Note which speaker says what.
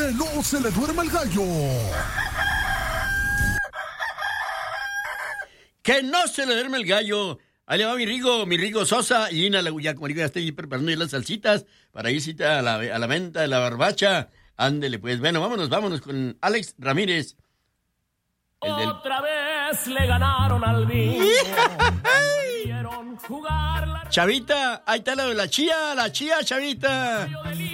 Speaker 1: Que no se le duerma el gallo.
Speaker 2: Que no se le duerme el gallo. Ahí le va mi Rigo Sosa. Y ya, como digo, ya estoy preparando ya las salsitas para ir a la venta de la barbacha. Ándele, pues. Bueno, vámonos con Alex Ramírez.
Speaker 3: Otra vez le ganaron al vino.
Speaker 2: Chavita, ahí está la chía, Chavita.